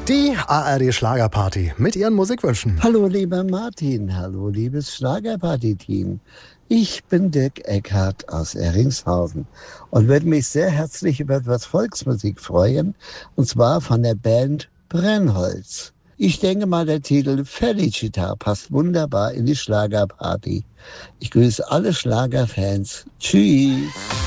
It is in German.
Die ARD Schlagerparty mit ihren Musikwünschen. Hallo lieber Martin, hallo liebes Schlagerparty-Team. Ich bin Dirk Eckhardt aus Eringshausen und würde mich sehr herzlich über etwas Volksmusik freuen, und zwar von der Band Brennholz. Ich denke mal, der Titel Felicita passt wunderbar in die Schlagerparty. Ich grüße alle Schlagerfans. Tschüss.